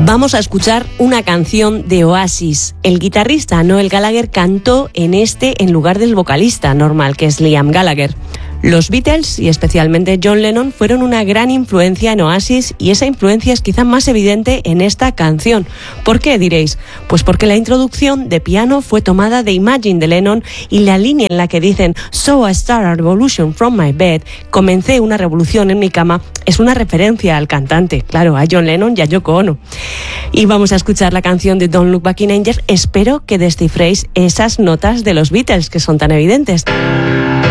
Vamos a escuchar una canción de Oasis. El guitarrista Noel Gallagher cantó en lugar del vocalista normal, que es Liam Gallagher. Los Beatles, y especialmente John Lennon, fueron una gran influencia en Oasis, y esa influencia es quizá más evidente en esta canción. ¿Por qué, diréis? Pues porque la introducción de piano fue tomada de Imagine de Lennon, y la línea en la que dicen "So I start a revolution from my bed", comencé una revolución en mi cama, es una referencia al cantante, claro, a John Lennon y a Yoko Ono. Y vamos a escuchar la canción de Don't Look Back in Anger. Espero que descifréis esas notas de los Beatles que son tan evidentes.